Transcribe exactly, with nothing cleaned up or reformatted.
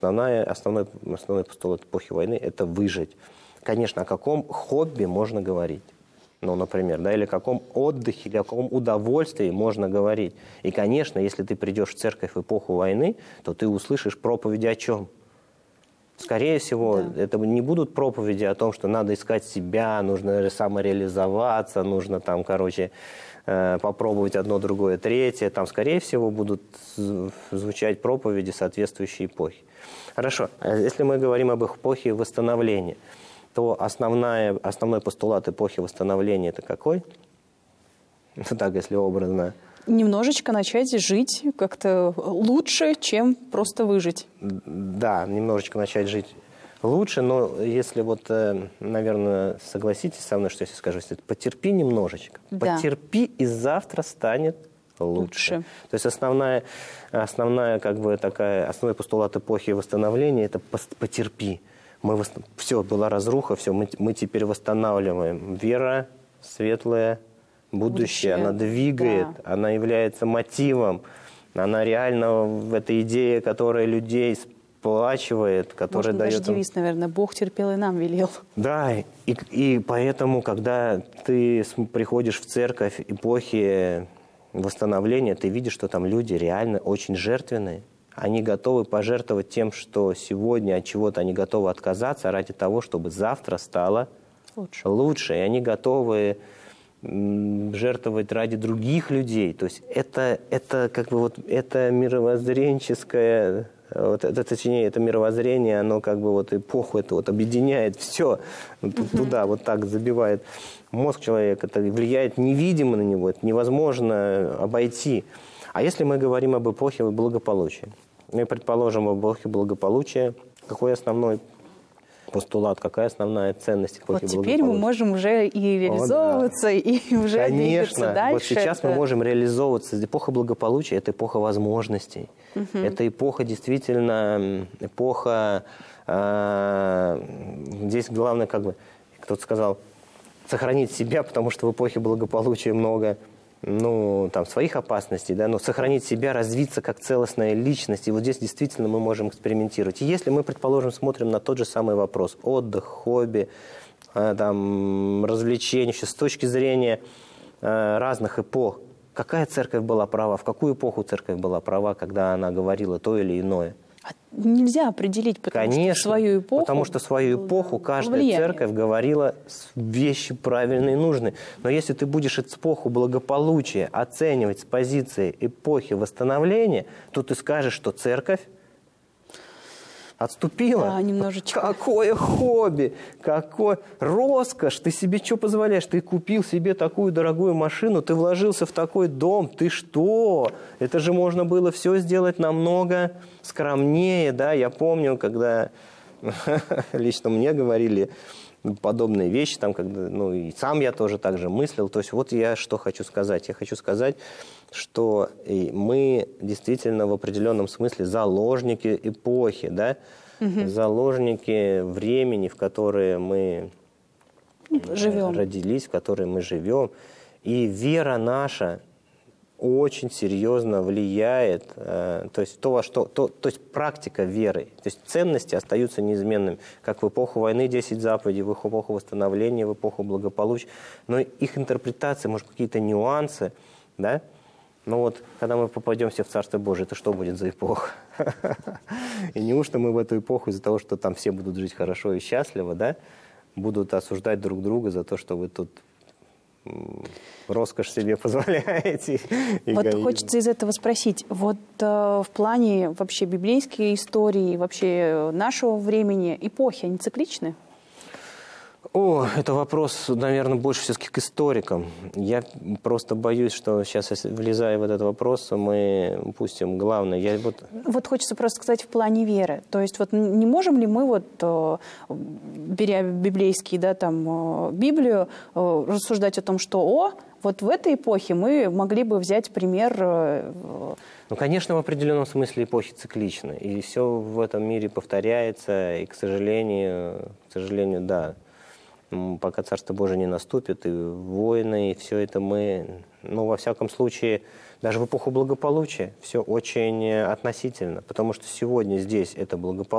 Основная, основной, основной постулат эпохи войны – это выжить. Конечно, о каком хобби можно говорить? Ну, например, да, или о каком отдыхе, или о каком удовольствии можно говорить. И, конечно, если ты придешь в церковь в эпоху войны, то ты услышишь проповеди о чем? Скорее всего, да. это не будут проповеди о том, что надо искать себя, нужно самореализоваться, нужно там, короче, попробовать одно, другое, третье. Там, скорее всего, будут звучать проповеди, соответствующие эпохе. Хорошо. Если мы говорим об эпохе восстановления, то основная, основной постулат эпохи восстановления – это какой? Так, если образно. Немножечко начать жить как-то лучше, чем просто выжить. Да, немножечко начать жить лучше, но если вот, наверное, согласитесь со мной, что если скажу, потерпи немножечко, да. потерпи, и завтра станет лучше. лучше. То есть основная, основная как бы такая, основной постулат эпохи восстановления – это потерпи. Мы восст... Все, была разруха, все, мы, мы теперь восстанавливаем. Вера светлая, будущее, будущее. Она двигает, да. она является мотивом, она реально в этой идее, которая людей сплачивает, которая Можно дает... даже девиз, наверное, Бог терпел и нам велел. Да, и, и поэтому, когда ты приходишь в церковь эпохи восстановления, ты видишь, что там люди реально очень жертвенные. Они готовы пожертвовать тем, что сегодня от чего-то они готовы отказаться ради того, чтобы завтра стало лучше. лучше. И они готовы жертвовать ради других людей. То есть это, это как бы вот это мировоззренческое, вот это, точнее, это мировоззрение, оно как бы вот эпоху это вот объединяет все uh-huh. туда, вот так забивает мозг человека, это влияет невидимо на него, это невозможно обойти. А если мы говорим об эпохе благополучия? Мы предположим, об эпохе благополучия. Какой основной постулат, какая основная ценность эпохи вот благополучия? Теперь мы можем уже и реализовываться, О, да. и уже Конечно. двигаться дальше. Вот сейчас это... мы можем реализовываться. Эпоха благополучия – это эпоха возможностей. Угу. Это эпоха, действительно, эпоха… Э, здесь главное, как бы, кто-то сказал, сохранить себя, потому что в эпохе благополучия много… ну, там, своих опасностей, да, но сохранить себя, развиться как целостная личность. И вот здесь действительно мы можем экспериментировать. И если мы, предположим, смотрим на тот же самый вопрос, отдых, хобби, э, там, развлечения, с точки зрения э, разных эпох, какая церковь была права, в какую эпоху церковь была права, когда она говорила то или иное? Нельзя определить, потому Конечно, что свою эпоху... потому что свою эпоху каждая влияние. церковь говорила вещи правильные и нужные. Но если ты будешь эпоху благополучия оценивать с позиции эпохи восстановления, то ты скажешь, что церковь отступила. Да, немножечко. Какое хобби, какой роскошь. Ты себе что позволяешь? Ты купил себе такую дорогую машину, ты вложился в такой дом. Ты что? Это же можно было все сделать намного скромнее. Да? Я помню, когда лично мне говорили подобные вещи, там, когда, ну, и сам я тоже так же мыслил. То есть вот я что хочу сказать. Я хочу сказать, что мы действительно в определенном смысле заложники эпохи, да? Угу. Заложники времени, в которое мы живем. родились, в которое мы живем. И вера наша очень серьезно влияет, э, то есть то, во что, то, то есть практика веры, то есть ценности остаются неизменными, как в эпоху войны десять заповедей, в эпоху восстановления, в эпоху благополучия, но их интерпретация, может, какие-то нюансы, да? Но вот, когда мы попадем все в Царство Божие, это что будет за эпоха? И неужто мы в эту эпоху из-за того, что там все будут жить хорошо и счастливо, да, будут осуждать друг друга за то, что вы тут роскошь себе позволяете. Вот эгоизм. Хочется из этого спросить, вот э, в плане вообще библейской истории, вообще нашего времени, эпохи, они цикличны? О, это вопрос, наверное, больше все-таки к историкам. Я просто боюсь, что сейчас, если влезая в этот вопрос, мы упустим главное. Я вот... вот хочется просто сказать в плане веры. То есть вот не можем ли мы, вот, беря библейский, да, там, Библию, рассуждать о том, что о, вот в этой эпохе мы могли бы взять пример... Ну, конечно, в определенном смысле эпохи цикличны. И все в этом мире повторяется, и, к сожалению, к сожалению, да, пока Царство Божие не наступит, и войны, и все это мы, ну, во всяком случае, даже в эпоху благополучия все очень относительно, потому что сегодня здесь это благополучие,